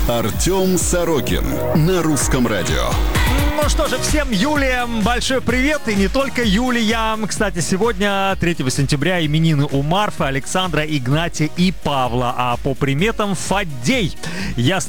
Артем Сорокин на Русском радио. Ну что же, всем Юлиям большой привет, и не только Юлиям. Кстати, сегодня, 3 сентября, именины у Марфы, Александра, Игнатия и Павла, а по приметам Фаддей.